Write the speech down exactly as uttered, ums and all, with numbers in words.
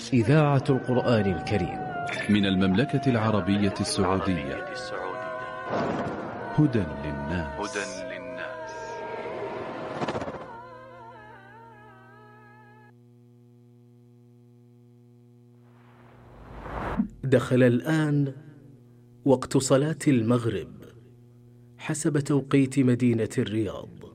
إذاعة القرآن الكريم من المملكة العربية السعودية. هدى للناس. دخل الآن وقت صلاة المغرب حسب توقيت مدينة الرياض.